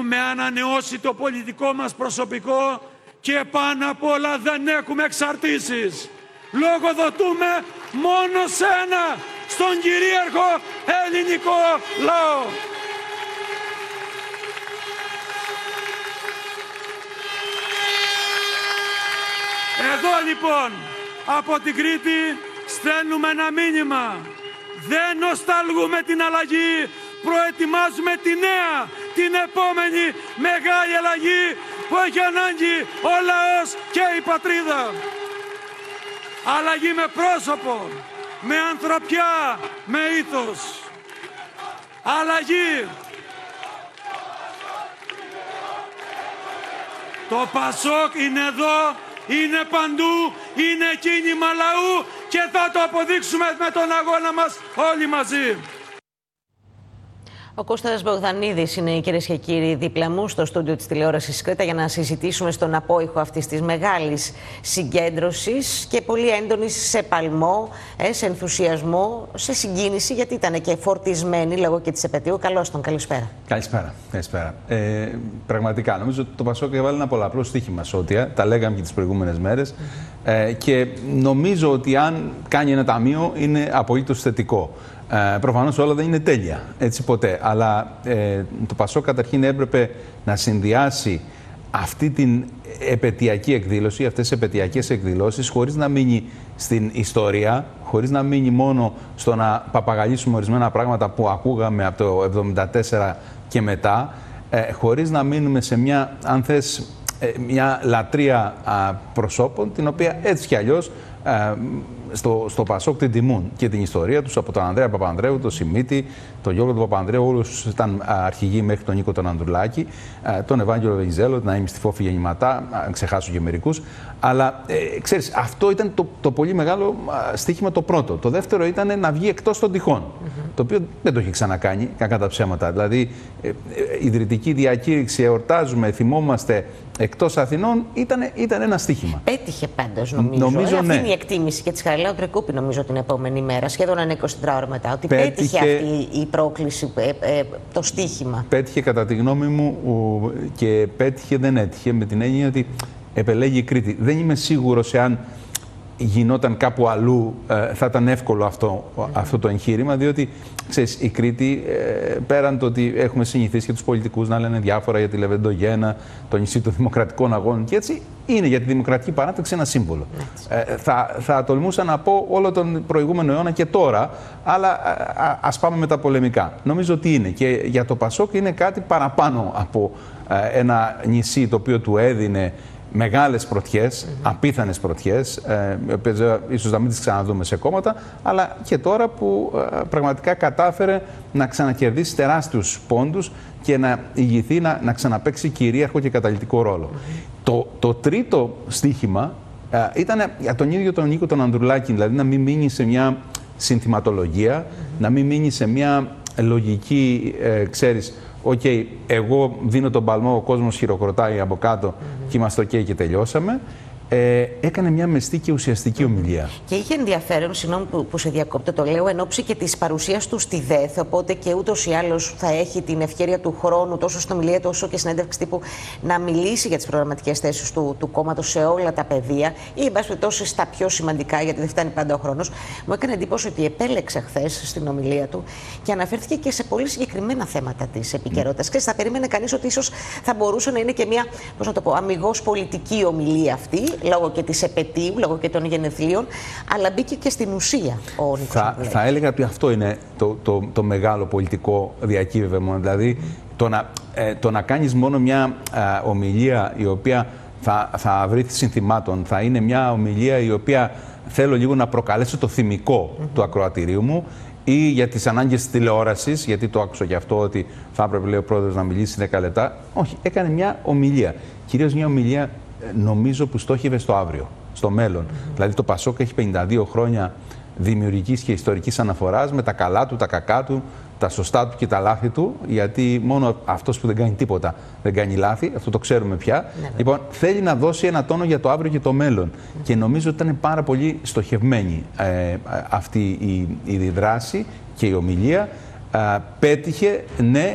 έχουμε ανανεώσει το πολιτικό μας προσωπικό και πάνω απ' όλα δεν έχουμε εξαρτήσεις. Λογοδοτούμε μόνο σε ένα, στον κυρίαρχο ελληνικό λαό. Εδώ λοιπόν από την Κρήτη στέλνουμε ένα μήνυμα. Δεν νοσταλγούμε την αλλαγή, προετοιμάζουμε τη νέα, την επόμενη μεγάλη αλλαγή που έχει ανάγκη ο λαός και η πατρίδα. Αλλαγή με πρόσωπο, με ανθρωπιά, με ήθος. Αλλαγή. Το Πασόκ είναι εδώ, είναι παντού, είναι κίνημα λαού και θα το αποδείξουμε με τον αγώνα μας όλοι μαζί. Ο Κώστας Μπογδανίδης είναι, κυρίες και κύριοι, δίπλα μου στο στούντιο της τηλεόρασης Κρήτα για να συζητήσουμε στον απόϊχο αυτής της μεγάλης συγκέντρωσης και πολύ έντονης σε παλμό, σε ενθουσιασμό, σε συγκίνηση, γιατί ήταν και φορτισμένη λόγω και της επετείου. Καλώς τον, καλησπέρα. Καλησπέρα. Πραγματικά, νομίζω ότι το Πασόκ έβαλε ένα πολλαπλό στοίχημα σώτια, τα λέγαμε και τις προηγούμενες μέρες, και νομίζω ότι αν κάνει ένα ταμείο είναι απολύτως θετικό. Προφανώς όλα δεν είναι τέλεια, έτσι ποτέ, αλλά το Πασόκ καταρχήν έπρεπε να συνδυάσει αυτή την επετειακή εκδήλωση, αυτές τις επετειακές εκδηλώσεις, χωρίς να μείνει στην ιστορία, χωρίς να μείνει μόνο στο να παπαγαλίσουμε ορισμένα πράγματα που ακούγαμε από το 1974 και μετά, χωρίς να μείνουμε σε μια, αν θες, μια λατρεία προσώπων, την οποία έτσι κι αλλιώς στο Πασόκ την τιμούν και την ιστορία τους, από τον Ανδρέα Παπανδρέου, τον Σιμίτη, τον Γιώργο του Παπανδρέου, όλους ήταν αρχηγοί μέχρι τον Νίκο τον Ανδρουλάκη, τον Ευάγγελο Βενιζέλο, την Αΐμη Στυφόφη γεννηματά, αν ξεχάσω και μερικούς. Αλλά ξέρεις, αυτό ήταν το πολύ μεγάλο στοίχημα το πρώτο. Το δεύτερο ήταν να βγει εκτός των τυχών, το οποίο δεν το έχει ξανακάνει, κακά τα ψέματα. Δηλαδή, ιδρυτική διακήρυξη, εορτάζουμε, θυμόμαστε εκτός Αθηνών, ήταν ένα στοίχημα. Πέτυχε πάντως, νομίζω. Αυτή είναι η εκτίμηση και της Χαριλάου Τρικούπη, νομίζω, την επόμενη μέρα, σχεδόν ένα 24 ώρα μετά, ότι πέτυχε αυτή η πρόκληση, το στοίχημα. Πέτυχε κατά τη γνώμη μου, και πέτυχε δεν έτυχε, με την έννοια ότι επελέγει η Κρήτη. Δεν είμαι σίγουρος εάν γινόταν κάπου αλλού θα ήταν εύκολο αυτό το εγχείρημα, διότι ξέρεις, η Κρήτη, πέραν το ότι έχουμε συνηθίσει και τους πολιτικούς να λένε διάφορα για τη Λεβεντογένα, το νησί των δημοκρατικών αγώνων και έτσι, είναι για τη δημοκρατική παράταξη ένα σύμβολο. Θα τολμούσα να πω όλο τον προηγούμενο αιώνα και τώρα, αλλά ας πάμε με τα πολεμικά. Νομίζω ότι είναι, και για το Πασόκ είναι κάτι παραπάνω από ένα νησί το οποίο του έδινε μεγάλες πρωτιές, απίθανες πρωτιές, οι οποίες ίσως να μην τις ξαναδούμε σε κόμματα, αλλά και τώρα που πραγματικά κατάφερε να ξανακερδίσει τεράστιους πόντους και να ηγηθεί, να ξαναπαίξει κυρίαρχο και καταλυτικό ρόλο. Το τρίτο στοίχημα ήταν για τον ίδιο τον Νίκο τον Ανδρουλάκη, δηλαδή να μην μείνει σε μια συνθηματολογία, να μην μείνει σε μια λογική, ξέρεις, εγώ δίνω τον παλμό, ο κόσμος χειροκροτάει από κάτω και είμαστε και τελειώσαμε. Έκανε μια μεστή και ουσιαστική ομιλία. Και είχε ενδιαφέρον, συγγνώμη που σε διακόπτω, το λέω, εν ώψη και της παρουσίας του στη ΔΕΘ, οπότε και ούτως ή άλλως θα έχει την ευκαιρία του χρόνου, τόσο στην ομιλία του όσο και συνέντευξη τύπου, να μιλήσει για τις προγραμματικές θέσεις του κόμματος σε όλα τα πεδία ή, εν πάση περιπτώσει, στα πιο σημαντικά, γιατί δεν φτάνει πάντα ο χρόνος. Μου έκανε εντύπωση ότι επέλεξε χθες στην ομιλία του και αναφέρθηκε και σε πολύ συγκεκριμένα θέματα της επικαιρότητας. Και θα περίμενε κανείς ότι ίσως θα μπορούσε να είναι και μια, πώς να το πω, αμιγώς πολιτική ομιλία αυτή, λόγω και της επετείου, λόγω και των γενεθλίων, αλλά μπήκε και στην ουσία ο Νίκος. Θα έλεγα ότι αυτό είναι το μεγάλο πολιτικό διακύβευμα. Δηλαδή, το να κάνεις μόνο μια ομιλία η οποία θα βρει συνθημάτων, θα είναι μια ομιλία η οποία θέλω λίγο να προκαλέσω το θυμικό του ακροατηρίου μου, ή για τις ανάγκες της τηλεόρασης, γιατί το άκουσα και αυτό ότι θα έπρεπε, λέει ο πρόεδρος, να μιλήσει 10 λεπτά. Όχι, έκανε μια ομιλία. Κυρίως μια ομιλία, νομίζω, που στόχευε στο αύριο, στο μέλλον. Δηλαδή το Πασόκ έχει 52 χρόνια δημιουργικής και ιστορικής αναφοράς, με τα καλά του, τα κακά του, τα σωστά του και τα λάθη του, γιατί μόνο αυτός που δεν κάνει τίποτα δεν κάνει λάθη, αυτό το ξέρουμε πια. Λοιπόν, θέλει να δώσει ένα τόνο για το αύριο και το μέλλον. Και νομίζω ότι ήταν πάρα πολύ στοχευμένη αυτή η δράση και η ομιλία. Πέτυχε, ναι,